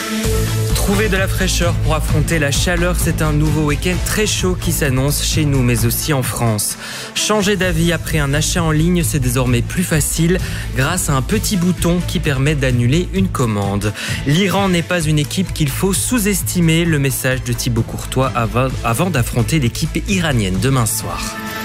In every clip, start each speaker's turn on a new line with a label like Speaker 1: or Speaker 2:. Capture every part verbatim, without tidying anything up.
Speaker 1: Trouver de la fraîcheur pour affronter la chaleur, c'est un nouveau week-end très chaud qui s'annonce chez nous, mais aussi en France. Changer d'avis après un achat en ligne, c'est désormais plus facile grâce à un petit bouton qui permet d'annuler une commande. L'Iran n'est pas une équipe qu'il faut sous-estimer, le message de Thibaut Courtois avant, avant d'affronter l'équipe iranienne demain soir.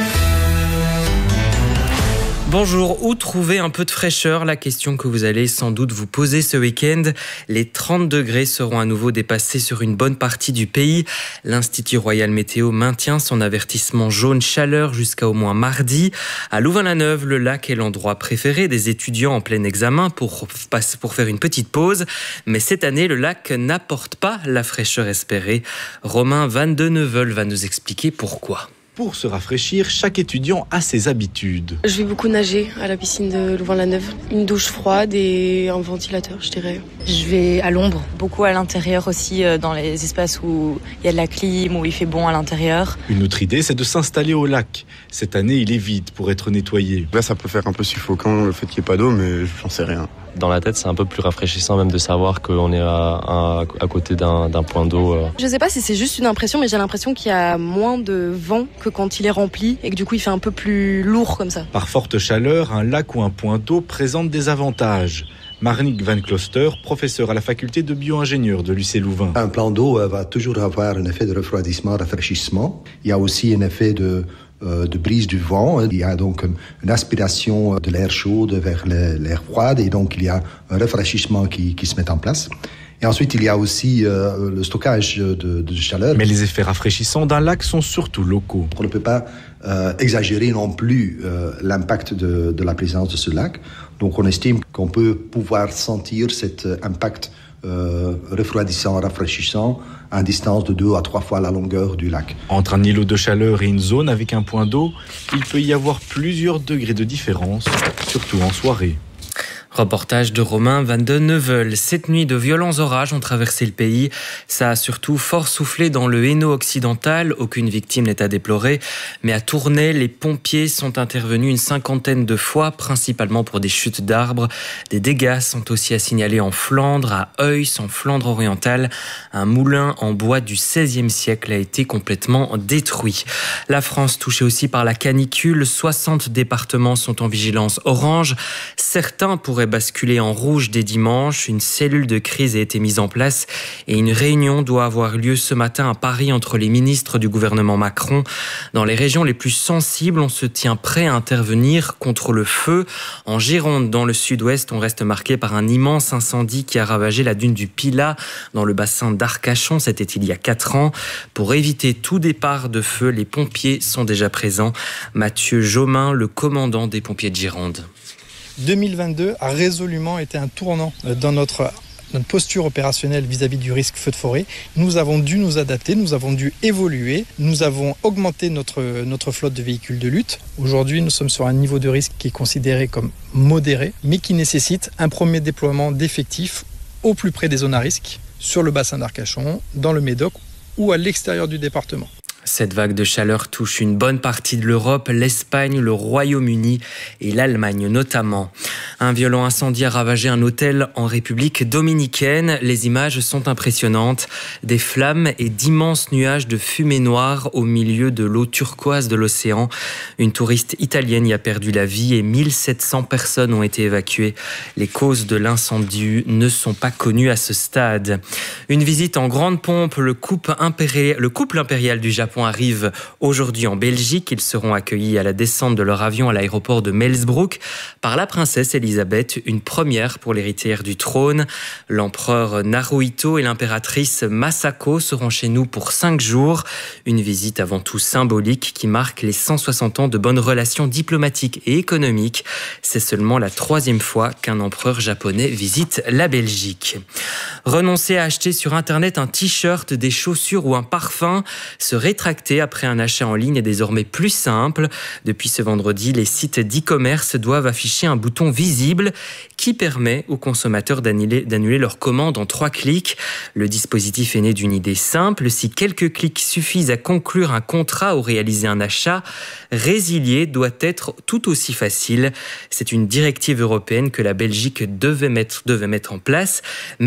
Speaker 1: Bonjour, où trouver un peu de fraîcheur? La question que vous allez sans doute vous poser ce week-end. Les trente degrés seront à nouveau dépassés sur une bonne partie du pays. L'Institut Royal Météo maintient son avertissement jaune chaleur jusqu'à au moins mardi. À Louvain-la-Neuve, le lac est l'endroit préféré des étudiants en plein examen pour, pour faire une petite pause. Mais cette année, le lac n'apporte pas la fraîcheur espérée. Romain Van de Neuvel va nous expliquer pourquoi.
Speaker 2: Pour se rafraîchir, chaque étudiant a ses habitudes.
Speaker 3: Je vais beaucoup nager à la piscine de Louvain-la-Neuve. Une douche froide et un ventilateur, je dirais.
Speaker 4: Je vais à l'ombre, beaucoup à l'intérieur aussi, dans les espaces où il y a de la clim, où il fait bon à l'intérieur.
Speaker 2: Une autre idée, c'est de s'installer au lac. Cette année, il est vide pour être nettoyé.
Speaker 5: Là, ça peut faire un peu suffocant le fait qu'il n'y ait pas d'eau, mais j'en sais rien.
Speaker 6: Dans la tête, c'est un peu plus rafraîchissant même de savoir qu'on est à, à, à côté d'un, d'un point d'eau.
Speaker 3: Je sais pas si c'est juste une impression, mais j'ai l'impression qu'il y a moins de vent que quand il est rempli et que du coup il fait un peu plus lourd comme ça.
Speaker 2: Par forte chaleur, un lac ou un point d'eau présente des avantages. Marnik Van Kloster, professeur à la faculté de bio-ingénieur de l'U C Louvain.
Speaker 7: Un plan d'eau va toujours avoir un effet de refroidissement, rafraîchissement. Il y a aussi un effet de de brise du vent. Il y a donc une aspiration de l'air chaud vers l'air froid et donc il y a un rafraîchissement qui, qui se met en place. Et ensuite, il y a aussi euh, le stockage de, de chaleur.
Speaker 2: Mais les effets rafraîchissants d'un lac sont surtout locaux.
Speaker 7: On ne peut pas euh, exagérer non plus euh, l'impact de, de la présence de ce lac. Donc, on estime qu'on peut pouvoir sentir cet impact euh, refroidissant, rafraîchissant à une distance de deux à trois fois la longueur du lac.
Speaker 2: Entre un îlot de chaleur et une zone avec un point d'eau, il peut y avoir plusieurs degrés de différence, surtout en soirée.
Speaker 1: Reportage de Romain Van de Neuvel. Cette nuit, de violents orages ont traversé le pays. Ça a surtout fort soufflé dans le Hainaut occidental. Aucune victime n'est à déplorer. Mais à Tournai, les pompiers sont intervenus une cinquantaine de fois, principalement pour des chutes d'arbres. Des dégâts sont aussi à signaler en Flandre, à Heus, en Flandre orientale. Un moulin en bois du seizième siècle a été complètement détruit. La France touchée aussi par la canicule. soixante départements sont en vigilance orange. Certains pourraient basculer en rouge dès dimanche. Une cellule de crise a été mise en place et une réunion doit avoir lieu ce matin à Paris entre les ministres du gouvernement Macron. Dans les régions les plus sensibles, on se tient prêt à intervenir contre le feu. En Gironde, dans le sud-ouest, on reste marqué par un immense incendie qui a ravagé la dune du Pilat dans le bassin d'Arcachon. C'était il y a quatre ans. Pour éviter tout départ de feu, les pompiers sont déjà présents. Mathieu Jomain, le commandant des pompiers de Gironde.
Speaker 8: deux mille vingt-deux a résolument été un tournant dans notre, notre posture opérationnelle vis-à-vis du risque feu de forêt. Nous avons dû nous adapter, nous avons dû évoluer, nous avons augmenté notre, notre flotte de véhicules de lutte. Aujourd'hui, nous sommes sur un niveau de risque qui est considéré comme modéré, mais qui nécessite un premier déploiement d'effectifs au plus près des zones à risque, sur le bassin d'Arcachon, dans le Médoc ou à l'extérieur du département.
Speaker 1: Cette vague de chaleur touche une bonne partie de l'Europe, l'Espagne, le Royaume-Uni et l'Allemagne notamment. Un violent incendie a ravagé un hôtel en République dominicaine. Les images sont impressionnantes. Des flammes et d'immenses nuages de fumée noire au milieu de l'eau turquoise de l'océan. Une touriste italienne y a perdu la vie et mille sept cents personnes ont été évacuées. Les causes de l'incendie ne sont pas connues à ce stade. Une visite en grande pompe. Le couple impérial, le couple impérial du Japon arrive aujourd'hui en Belgique. Ils seront accueillis à la descente de leur avion à l'aéroport de Melsbroek par la princesse Elisabeth, une première pour l'héritière du trône. L'empereur Naruhito et l'impératrice Masako seront chez nous pour cinq jours. Une visite avant tout symbolique qui marque les cent soixante ans de bonnes relations diplomatiques et économiques. C'est seulement la troisième fois qu'un empereur japonais visite la Belgique. Renoncer à acheter sur Internet un t-shirt, des chaussures ou un parfum, se rétracter après un achat en ligne est désormais plus simple. Depuis ce vendredi, les sites d'e-commerce doivent afficher un bouton visible qui permet aux consommateurs d'annuler, d'annuler leur commande en trois clics. Le dispositif est né d'une idée simple. Si quelques clics suffisent à conclure un contrat ou réaliser un achat, résilier doit être tout aussi facile. C'est une directive européenne que la Belgique devait mettre, devait mettre en place. Mais cette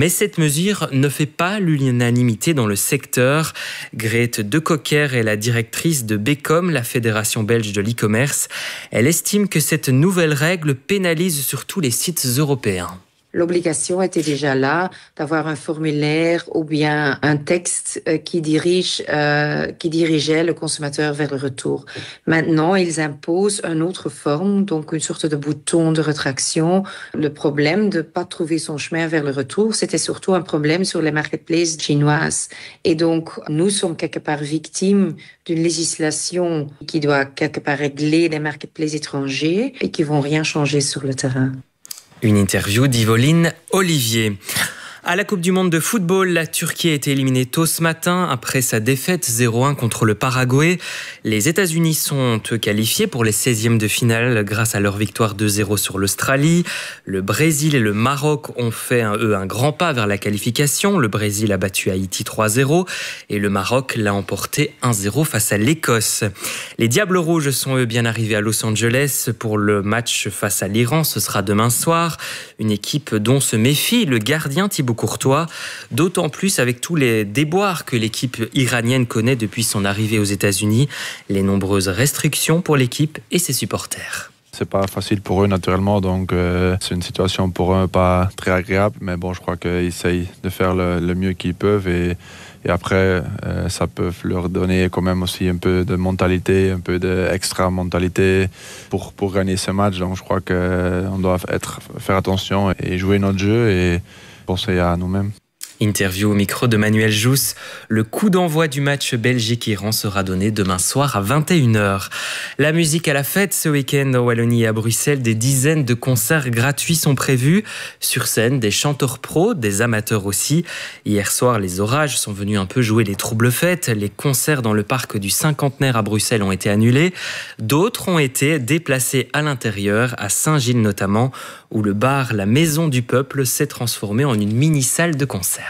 Speaker 1: mesure ne fait pas l'unanimité dans le secteur. Grete De Cocker est la directrice de Becom, la fédération belge de l'e-commerce. Elle estime que cette nouvelle règle pénalise surtout les sites européens.
Speaker 9: L'obligation était déjà là d'avoir un formulaire ou bien un texte qui dirige, euh, qui dirigeait le consommateur vers le retour. Maintenant, ils imposent une autre forme, donc une sorte de bouton de rétraction. Le problème de pas trouver son chemin vers le retour, c'était surtout un problème sur les marketplaces chinoises. Et donc, nous sommes quelque part victimes d'une législation qui doit quelque part régler les marketplaces étrangers et qui vont rien changer sur le terrain.
Speaker 1: Une interview d'Yvoline Olivier. À la Coupe du Monde de football, la Turquie a été éliminée tôt ce matin après sa défaite zéro un contre le Paraguay. Les États-Unis sont eux qualifiés pour les seizièmes de finale grâce à leur victoire deux zéro sur l'Australie. Le Brésil et le Maroc ont fait eux un grand pas vers la qualification. Le Brésil a battu Haïti trois zéro et le Maroc l'a emporté un zéro face à l'Écosse. Les Diables Rouges sont eux bien arrivés à Los Angeles pour le match face à l'Iran. Ce sera demain soir. Une équipe dont se méfie le gardien Thibaut Courtois, d'autant plus avec tous les déboires que l'équipe iranienne connaît depuis son arrivée aux États-Unis, les nombreuses restrictions pour l'équipe et ses supporters.
Speaker 10: C'est pas facile pour eux naturellement, donc euh, c'est une situation pour eux pas très agréable, mais bon, je crois qu'ils essayent de faire le, le mieux qu'ils peuvent et, et après euh, ça peut leur donner quand même aussi un peu de mentalité, un peu d'extra mentalité pour, pour gagner ce match. Donc je crois qu'on doit être, faire attention et jouer notre jeu et penser à nous-mêmes.
Speaker 1: Interview au micro de Manuel Jousse. Le coup d'envoi du match Belgique-Iran sera donné demain soir à vingt et une heures. La musique à la fête ce week-end en Wallonie et à Bruxelles. Des dizaines de concerts gratuits sont prévus. Sur scène, des chanteurs pros, des amateurs aussi. Hier soir, les orages sont venus un peu jouer les troubles fêtes. Les concerts dans le parc du Cinquantenaire à Bruxelles ont été annulés. D'autres ont été déplacés à l'intérieur, à Saint-Gilles notamment, où le bar La Maison du Peuple s'est transformé en une mini-salle de concert.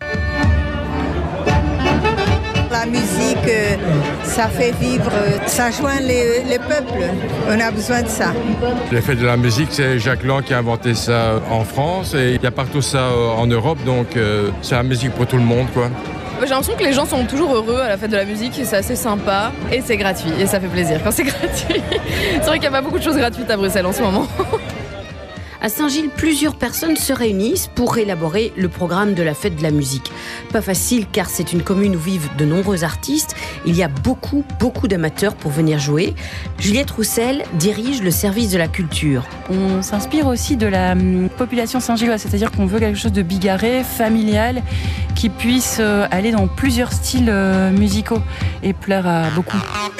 Speaker 11: La musique, ça fait vivre, ça joint les, les peuples. On a besoin de ça.
Speaker 12: Le fait de la musique, c'est Jacques Lang qui a inventé ça en France et il y a partout ça en Europe, donc euh, c'est la musique pour tout le monde, quoi.
Speaker 13: J'ai l'impression que les gens sont toujours heureux à la fête de la musique et c'est assez sympa et c'est gratuit et ça fait plaisir quand c'est gratuit. C'est vrai qu'il n'y a pas beaucoup de choses gratuites à Bruxelles en ce moment.
Speaker 14: À Saint-Gilles, plusieurs personnes se réunissent pour élaborer le programme de la fête de la musique. Pas facile car c'est une commune où vivent de nombreux artistes. Il y a beaucoup, beaucoup d'amateurs pour venir jouer. Juliette Roussel dirige le service de la culture.
Speaker 15: On s'inspire aussi de la population saint-gilloise, c'est-à-dire qu'on veut quelque chose de bigarré, familial, qui puisse aller dans plusieurs styles musicaux et plaire à beaucoup.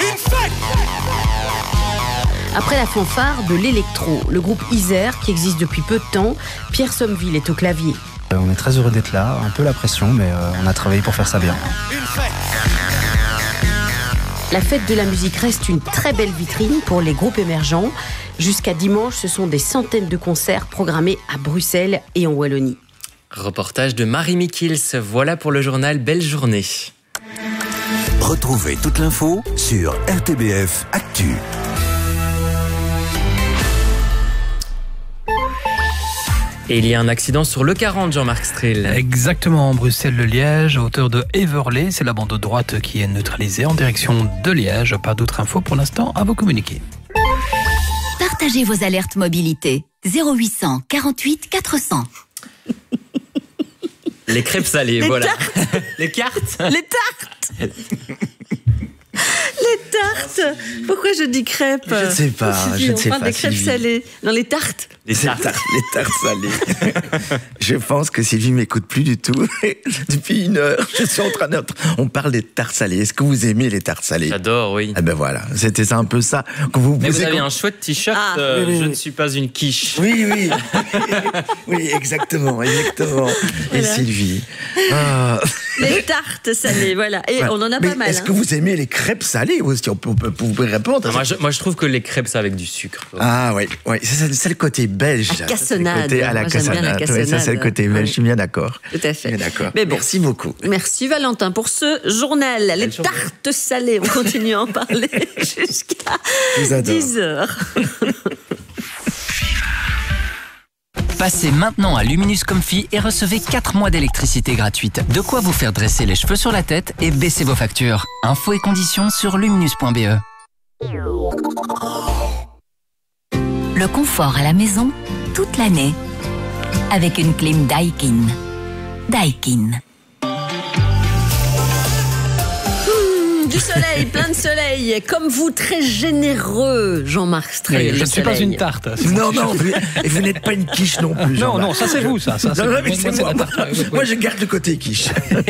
Speaker 14: Après la fanfare de l'électro, le groupe Isère, qui existe depuis peu de temps, Pierre Sommeville est au clavier.
Speaker 16: On est très heureux d'être là, un peu la pression, mais on a travaillé pour faire ça bien.
Speaker 14: La fête de la musique reste une très belle vitrine pour les groupes émergents. Jusqu'à dimanche, ce sont des centaines de concerts programmés à Bruxelles et en Wallonie.
Speaker 1: Reportage de Marie Mikils, voilà pour le journal Belle Journée.
Speaker 17: Retrouvez toute l'info sur R T B F Actu.
Speaker 1: Et il y a un accident sur le quarante, Jean-Marc Strill.
Speaker 18: Exactement, Bruxelles-le-Liège, à hauteur de Heverlee. C'est la bande de droite qui est neutralisée en direction de Liège. Pas d'autres infos pour l'instant à vous communiquer.
Speaker 19: Partagez vos alertes mobilité. zéro huit cent quarante-huit quatre cents.
Speaker 1: Les crêpes salées,
Speaker 14: Les
Speaker 1: voilà.
Speaker 14: Tartes.
Speaker 1: Les cartes.
Speaker 14: Les tartes. Les tartes. Pourquoi je dis crêpes?
Speaker 20: Je ne sais pas, je ne sais
Speaker 14: On parle
Speaker 20: pas,
Speaker 14: des crêpes
Speaker 20: Sylvie.
Speaker 14: salées. Non, les tartes.
Speaker 1: Les tartes.
Speaker 20: Les tartes salées. Je pense que Sylvie m'écoute plus du tout. Depuis une heure, je suis en train de... On parle des tartes salées. Est-ce que vous aimez les tartes salées?
Speaker 1: J'adore, oui.
Speaker 20: Ah ben voilà, c'était ça un peu ça. Quand vous,
Speaker 1: Mais vous
Speaker 20: posez-
Speaker 1: avez un chouette t-shirt,
Speaker 14: Ah.
Speaker 1: euh,
Speaker 20: Oui, oui,
Speaker 1: je
Speaker 20: oui.
Speaker 1: ne suis pas une quiche.
Speaker 20: Oui, oui. Oui, exactement, exactement. Et
Speaker 14: Voilà.
Speaker 20: Sylvie. Ah.
Speaker 14: Les tartes salées, voilà. Et
Speaker 20: Voilà.
Speaker 14: on en a
Speaker 20: Mais
Speaker 14: pas mal.
Speaker 20: Est-ce
Speaker 14: hein.
Speaker 20: que vous aimez les crêpes salées aussi? On peut, on peut- vous pouvez répondre.
Speaker 1: Ah, moi, je, moi, je trouve que les crêpes, c'est avec du sucre.
Speaker 20: Ah oui, oui. C'est, c'est- c'est le côté belge.
Speaker 14: À
Speaker 20: ça.
Speaker 14: cassonade.
Speaker 20: C'est le côté à la
Speaker 14: Moi, j'aime bien la
Speaker 20: cassonade. Oui, ça, c'est le côté belge.
Speaker 14: cassonade.
Speaker 20: Je suis bien d'accord.
Speaker 14: Tout à fait.
Speaker 20: Bien d'accord.
Speaker 14: Mais bon.
Speaker 20: Merci beaucoup.
Speaker 14: Merci Valentin pour ce journal. Les
Speaker 1: Belle journée.
Speaker 14: tartes salées, on continue à en parler jusqu'à
Speaker 20: Je vous adore.
Speaker 14: dix heures.
Speaker 21: Passez maintenant à Luminous Comfy et recevez quatre mois d'électricité gratuite. De quoi vous faire dresser les cheveux sur la tête et baisser vos factures. Infos et conditions sur luminous point b e.
Speaker 19: Le confort à la maison, toute l'année, avec une clim Daikin. Daikin.
Speaker 14: Du soleil, plein de soleil, comme vous, très généreux, Jean-Marc Strel.
Speaker 18: Oui, je ne suis pas une tarte.
Speaker 20: Non, non, vous, et vous n'êtes pas une quiche non plus.
Speaker 18: Non, non, ça c'est vous, ça. ça
Speaker 20: non,
Speaker 18: c'est
Speaker 20: non, mais
Speaker 18: moi,
Speaker 20: c'est moi,
Speaker 18: moi,
Speaker 20: moi, moi, je garde le côté quiche.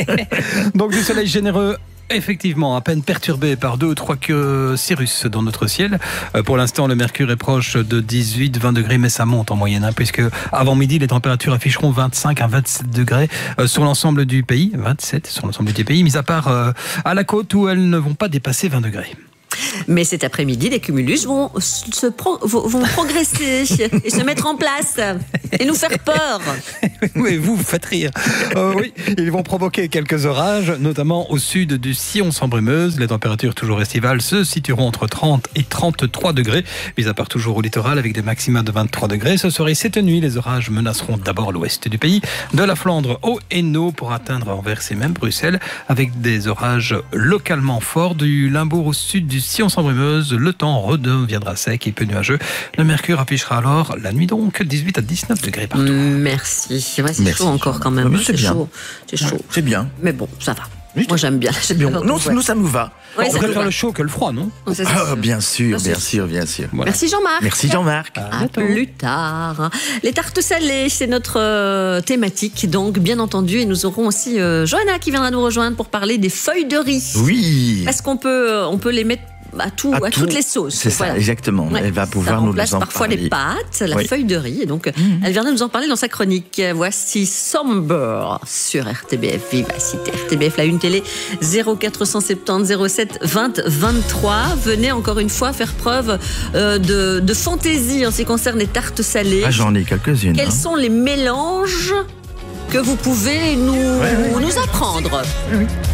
Speaker 18: Donc du soleil généreux. Effectivement, à peine perturbé par deux ou trois queues cirrus dans notre ciel. Euh, pour l'instant, le mercure est proche de dix-huit à vingt degrés, mais ça monte en moyenne, hein, puisque avant midi, les températures afficheront vingt-cinq à vingt-sept degrés euh, sur l'ensemble du pays, vingt-sept sur l'ensemble du pays, mis à part euh, à la côte où elles ne vont pas dépasser vingt degrés.
Speaker 14: Mais cet après-midi, les cumulus vont, se pro- vont progresser et se mettre en place et nous faire peur.
Speaker 18: Oui, vous, vous faites rire. Euh, oui, ils vont provoquer quelques orages, notamment au sud du Sillon-sans-Brumeuse. Les températures toujours estivales se situeront entre trente et trente-trois degrés, mis à part toujours au littoral avec des maxima de vingt-trois degrés. Ce soir et cette nuit, les orages menaceront d'abord l'ouest du pays, de la Flandre au Hainaut pour atteindre Anvers et même Bruxelles, avec des orages localement forts du Limbourg au sud du Sillon-sans-Brumeuse. Le temps redeviendra sec et peu nuageux. Le mercure affichera alors la nuit donc dix-huit à dix-neuf degrés partout.
Speaker 14: Merci. Ouais, c'est
Speaker 20: Merci.
Speaker 14: chaud encore quand même.
Speaker 20: Oui, c'est
Speaker 14: c'est
Speaker 20: bien.
Speaker 14: chaud. C'est chaud.
Speaker 20: Ouais, c'est bien.
Speaker 14: Mais bon, ça va. Moi j'aime bien.
Speaker 20: C'est bien. Non,
Speaker 14: Ouais.
Speaker 20: nous ça nous va.
Speaker 14: Ouais,
Speaker 18: On
Speaker 14: ça nous
Speaker 18: préfère
Speaker 14: va.
Speaker 18: le chaud que le froid, non?
Speaker 14: C'est ça.
Speaker 20: Ah, bien sûr,
Speaker 14: Non,
Speaker 20: bien
Speaker 14: c'est-
Speaker 20: sûr, bien sûr.
Speaker 18: Voilà.
Speaker 14: Merci Jean-Marc.
Speaker 20: Merci Jean-Marc.
Speaker 14: À plus tard. Les tartes salées, c'est notre euh, thématique, donc bien entendu, et nous aurons aussi euh, Johanna qui viendra nous rejoindre pour parler des feuilles de riz.
Speaker 20: Oui.
Speaker 14: Parce qu'on peut, euh, on peut les mettre à, tout, à,
Speaker 20: tout.
Speaker 14: toutes les sauces.
Speaker 20: C'est ça, exactement.
Speaker 14: Ouais.
Speaker 20: Elle va pouvoir
Speaker 14: ça
Speaker 20: nous
Speaker 14: remplace
Speaker 20: les en
Speaker 14: parfois
Speaker 20: parler.
Speaker 14: les pâtes, la
Speaker 20: Oui.
Speaker 14: feuille de riz, et donc euh, elle viendra nous en parler dans sa chronique. Voici Somber sur R T B F Vivacité. R T B F, la une télé, zéro quatre cent soixante-dix zéro sept vingt vingt-trois. Venez encore une fois faire preuve euh, de, de fantaisie en ce qui concerne les tartes salées.
Speaker 20: Ah, j'en ai quelques-unes.
Speaker 14: Quels
Speaker 20: hein.
Speaker 14: sont les mélanges que vous pouvez nous,
Speaker 20: Ouais, ouais,
Speaker 14: nous apprendre?
Speaker 20: Oui, oui.